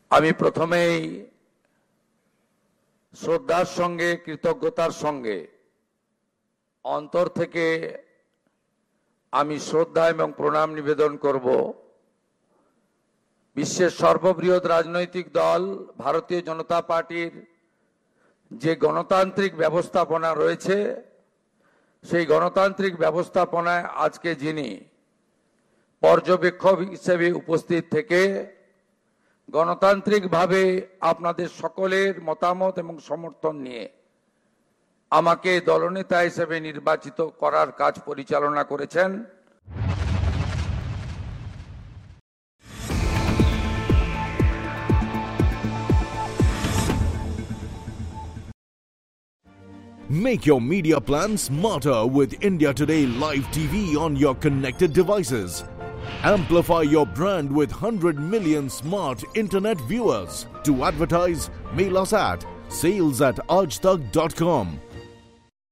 আমি প্রথমেই শ্রদ্ধার সঙ্গে কৃতজ্ঞতার সঙ্গে অন্তর থেকে আমি শ্রদ্ধা এবং প্রণাম নিবেদন করব বিশ্বের সর্ববৃহৎ রাজনৈতিক দল ভারতীয় জনতা পার্টির যে গণতান্ত্রিক ব্যবস্থাপনা রয়েছে, সেই গণতান্ত্রিক ব্যবস্থাপনায় আজকে যিনি পর্যবেক্ষক হিসেবে উপস্থিত থেকে গণতান্ত্রিকভাবে আপনাদের সকলের মতামত এবং সমর্থন নিয়ে আমাকে দলনেতা হিসেবে নির্বাচিত করার কাজ পরিচালনা করেছেন। Make your media plan smarter with India Today Live TV on your connected devices. Amplify your brand with 100 million smart internet viewers. To advertise, mail us at sales@aajtak.com.